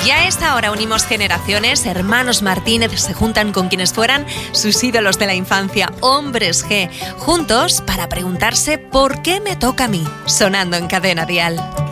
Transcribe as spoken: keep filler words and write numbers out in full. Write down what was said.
Y a esta hora unimos generaciones. Hermanos Martínez se juntan con quienes fueran sus ídolos de la infancia, Hombres G, juntos para preguntarse ¿por qué me toca a mí? Sonando en Cadena Dial.